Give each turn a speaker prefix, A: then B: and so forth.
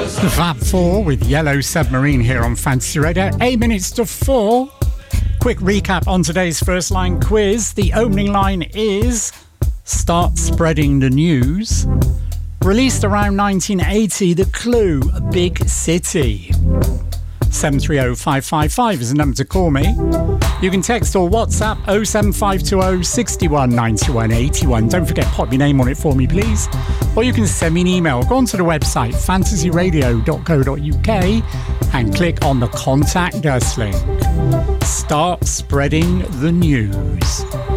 A: The Fab Four with Yellow Submarine here on Fantasy Radio. 8 minutes to 4. Quick recap on today's first line quiz. The opening line is "Start spreading the news." Released around 1980, the clue, a big city. 730-555 is the number to call me. You can text or WhatsApp 07520 61 91 81. Don't forget, pop your name on it for me, please. Or you can send me an email. Go onto the website, fantasyradio.co.uk, and click on the Contact Us link. Start spreading the news.